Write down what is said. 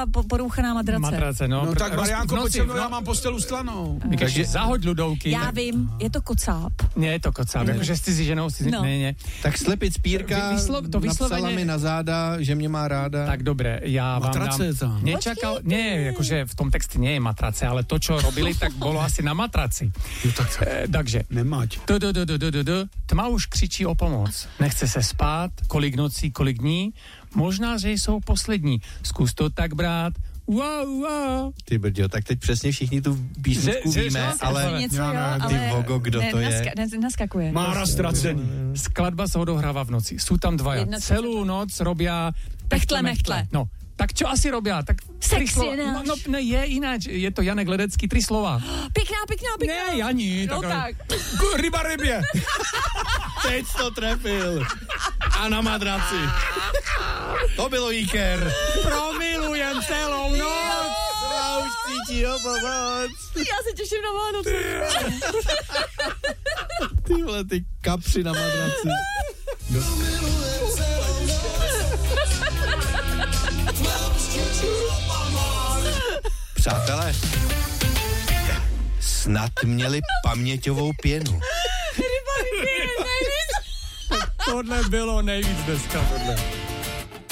porouchaná matrace. No tak Mariánko, pojď se mnou, já mám postel ustlanou. Takže zahoď ľudovky. Já vím, je to kocáb. Nie je to kocáb, jakože s cizí ženou, ne. Tak Slepic Pírka napsala mi na záda, že mě má ráda. Tak dobre, ja vám dám... Nečakal, nie, akože v tom texte nie je matrace, ale to, čo robili, tak bolo asi na matraci. Takže. Nemať. Tma už křičí o pomoc. Nechce se spát, kolik nocí, kolik dní. Možná, že jsou poslední. Zkus to tak brát. Wow. Ty brďo, tak teď přesně všichni tu písničku víme, ale ty vogo, kdo to je? Naskakuje. Má rastracený. Skladba se odohrává v noci. Sú tam dvaja. Celú noc robia Mechtle. No, tak čo asi robia? Tak Sex je náš. No, ne, je ináč. Je to Janek Ledecký, 3 slova. Pěkná. Ne, Jani. No tak. Ryba rybě. Teď to trefil. A na madraci. To bylo Iker. Promilujem celou noc. Já už cítí o pomoc. Já se těším na Vánoce. Tyhle ty kapři na madraci. Přátelé, snad měli paměťovou pěnu. Tohle bylo nejvíc dneska.